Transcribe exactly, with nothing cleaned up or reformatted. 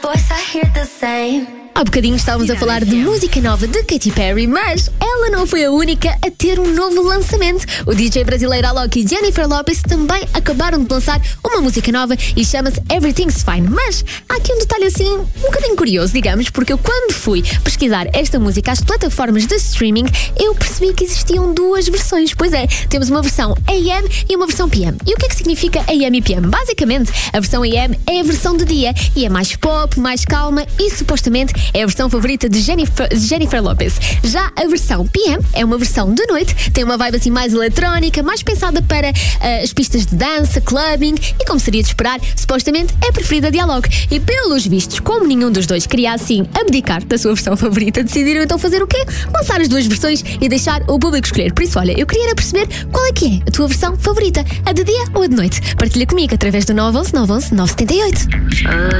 Há bocadinho estávamos a falar de música nova de Katy Perry, mas ela não foi a única a ter um novo lançamento. O D J brasileiro Alok e Jennifer Lopez também acabaram de lançar uma música nova e chama-se Everything's Fine. Mas há aqui um detalhe assim, um bocadinho curioso, digamos, porque eu quando fui pesquisar esta música às plataformas de streaming, eu percebi que existiam duas versões. Pois é, temos uma versão A M e uma versão P M. E o que é que significa A M e P M? Basicamente, a versão A M é a versão de dia e é mais pop, mais calma e supostamente é a versão favorita de Jennifer, Jennifer Lopez. Já a versão P M é uma versão de noite, tem uma vibe assim mais eletrónica, mais pensada para uh, as pistas de dança, clubbing e, como seria de esperar, supostamente é a preferida de Alok. E pelos vistos, como nenhum dos dois queria assim abdicar da sua versão favorita, decidiram então fazer o quê? Lançar as duas versões e deixar o público escolher. Por isso, olha, eu queria era perceber qual é que é a tua versão favorita, a de dia ou a de noite? Partilha comigo através do nove um um nove um um nove sete oito.